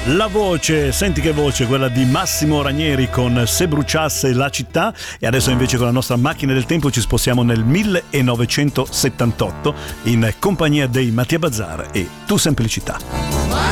La voce, senti che voce, quella di Massimo Ranieri con Se bruciasse la città. E adesso invece con la nostra macchina del tempo ci spostiamo nel 1978 in compagnia dei Mattia Bazar e Tu Semplicità.